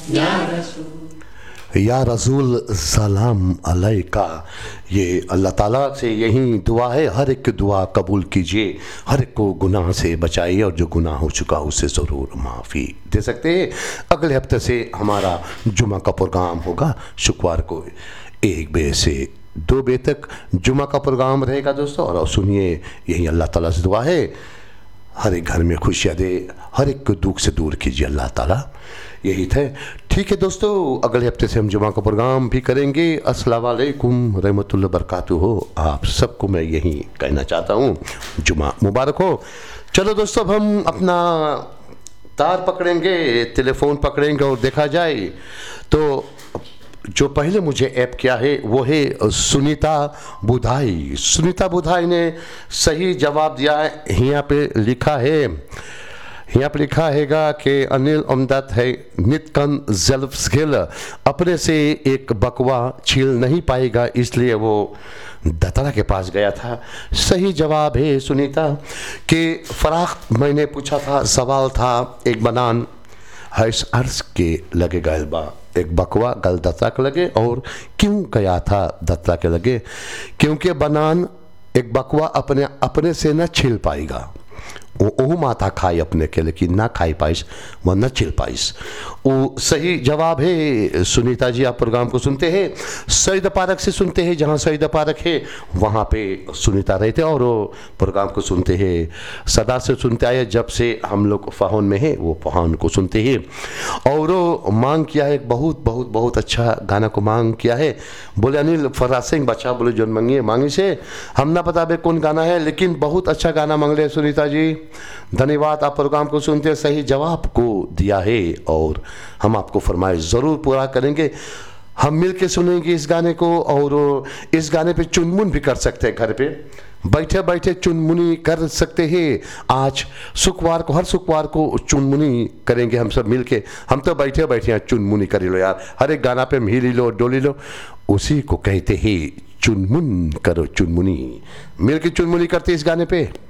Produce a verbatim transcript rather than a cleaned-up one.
या रसूल या रसूल सलाम अलैका। ये अल्लाह ताला से यही दुआ है, हर एक की दुआ कबूल कीजिए, हर एक को गुनाह से बचाइए और जो गुनाह हो चुका उससे ज़रूर माफ़ी दे सकते हैं। अगले हफ्ते से हमारा जुमा का प्रोग्राम होगा, शुक्रवार को एक बजे से दो बजे तक जुमा का प्रोग्राम रहेगा दोस्तों। और सुनिए, यही अल्लाह ताला से दुआ है, हर एक घर में खुशियाँ दे, हर एक को दुख से दूर कीजिए अल्लाह ताला, यही थे। ठीक है दोस्तों, अगले हफ्ते से हम जुमा का प्रोग्राम भी करेंगे। अस्सलाम वालेकुम रहमतुल्लाह बरकातुहू हो। आप सबको मैं यही कहना चाहता हूँ, जुमा मुबारक हो। चलो दोस्तों, अब हम अपना तार पकड़ेंगे, टेलीफोन पकड़ेंगे और देखा जाए तो जो पहले मुझे ऐप किया है वो है सुनीता बुधाई। सुनीता बुधाई ने सही जवाब दिया है। यहाँ पे लिखा है, यहाँ पर लिखा हैगा कि अनिल अमदत है नितकन जल्फस्किल, अपने से एक बकवा छील नहीं पाएगा इसलिए वो दतरा के पास गया था। सही जवाब है सुनीता कि फराख मैंने पूछा था, सवाल था एक बनान हर्ष अर्श के लगे गलबा, एक बकवा गल दतरा के लगे। और क्यों गया था दतरा के लगे? क्योंकि बनान एक बकवा अपने अपने से न छील पाएगा, वो माता खाई अपने के, लेकिन ना खाई पाइस वह न छिल पाइस। वो सही जवाब है सुनीता जी। आप प्रोग्राम को सुनते हैं, सईद पार्क से सुनते हैं, जहाँ सईद पार्क है वहाँ पे सुनीता रहते और वो प्रोग्राम को सुनते हैं, सदा से सुनते आए। जब से हम लोग फ़ाहन में हैं वो फ़ाहन को सुनते हैं। और वो मांग किया है, एक बहुत बहुत बहुत अच्छा गाना को मांग किया है। बोले अनिल फराज सिंह बच्चा बोले जोन मंगिए मांगी से, हम ना पता बे कौन गाना है, लेकिन बहुत अच्छा गाना मांग ले सुनीता जी। धन्यवाद, आप प्रोग्राम को सुनते सही जवाब को दिया है और हम आपको फरमाइश ज़रूर पूरा करेंगे। हम मिल के सुनेंगे इस गाने को और इस गाने पे चुनमुन भी कर सकते हैं, घर पे बैठे बैठे चुनमुनी कर सकते हैं। आज शुक्रवार को, हर शुक्रवार को चुनमुनी करेंगे हम सब मिल के। हम तो बैठे बैठे हैं, चुनमुनी कर लो यार, हर एक गाना पे मिली लो डोली लो, उसी को कहते हैं चुनमुन करो चुनमुनी। मिल के चुनमुनी करते इस गाने पे।